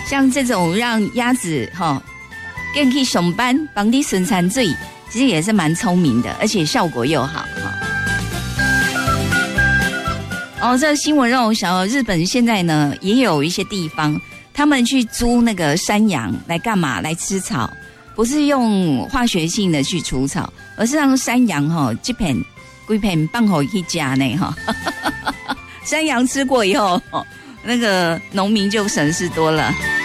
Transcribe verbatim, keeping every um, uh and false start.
像这种让鸭子哈跟去上班帮你生产水，其实也是蛮聪明的，而且效果又好哈。哦，这个新闻让我想到，日本现在呢也有一些地方，他们去租那个山羊来干嘛？来吃草，不是用化学性的去除草，而是让山羊哈这片规片放好一家呢哈。山羊吃过以后，那个农民就省事多了。